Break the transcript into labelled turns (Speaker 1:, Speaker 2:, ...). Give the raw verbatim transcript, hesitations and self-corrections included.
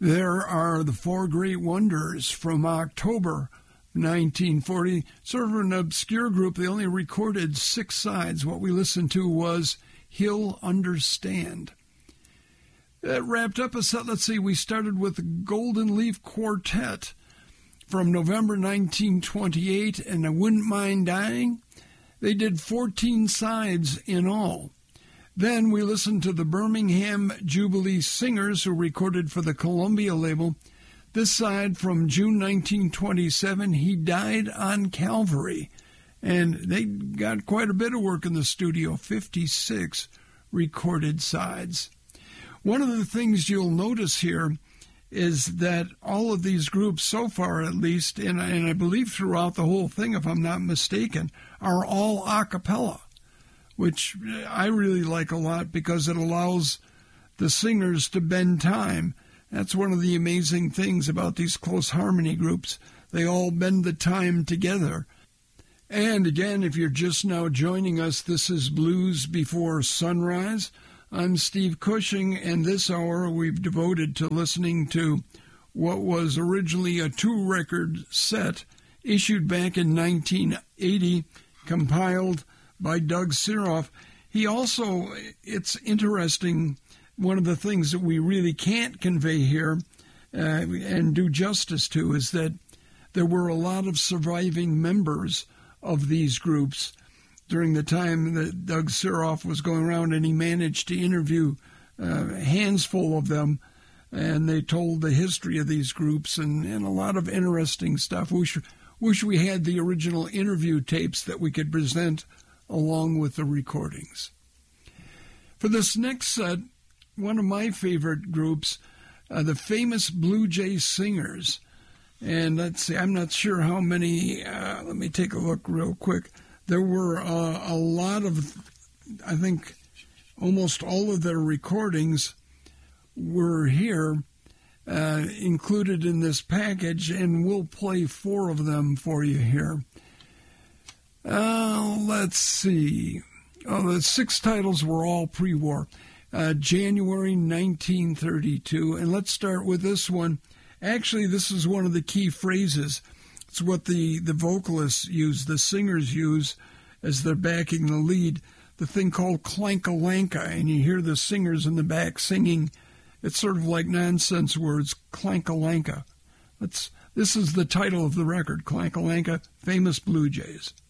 Speaker 1: There are the Four Great Wonders from October nineteen forty, sort of an obscure group. They only recorded six sides. What we listened to was He'll Understand. That wrapped up a set. Let's see, we started with the Golden Leaf Quartet from November nineteen twenty-eight, and I Wouldn't Mind Dying. They did fourteen sides in all. Then we listened to the Birmingham Jubilee Singers, who recorded for the Columbia label. This side from June nineteen twenty-seven, He Died on Calvary. And they got quite a bit of work in the studio, fifty-six recorded sides. One of the things you'll notice here is that all of these groups so far, at least, and, and I believe throughout the whole thing, if I'm not mistaken, are all a cappella, which I really like a lot because it allows the singers to bend time. That's one of the amazing things about these close harmony groups. They all bend the time together. And again, if you're just now joining us, this is Blues Before Sunrise. I'm Steve Cushing, and this hour we've devoted to listening to what was originally a two-record set issued back in nineteen eighty, compiled by Doug Siroff. He also, it's interesting, one of the things that we really can't convey here uh, and do justice to is that there were a lot of surviving members of these groups during the time that Doug Siroff was going around, and he managed to interview uh, hands full of them, and they told the history of these groups and, and a lot of interesting stuff. Wish, wish we had the original interview tapes that we could present along with the recordings. For this next set, one of my favorite groups, uh, the famous Blue Jay Singers. And let's see, I'm not sure how many, uh, let me take a look real quick. There were uh, a lot of, I think almost all of their recordings were here, uh, included in this package, and we'll play four of them for you here. Uh, let's see. Oh, the six titles were all pre-war. Uh, January nineteen thirty-two. And let's start with this one. Actually, this is one of the key phrases. It's what the, the vocalists use, the singers use as they're backing the lead, the thing called clank-a-lanka. And you hear the singers in the back singing. It's sort of like nonsense words, clank-a-lanka. Let's, this is the title of the record, Clank-a-lanka, Famous Blue Jays.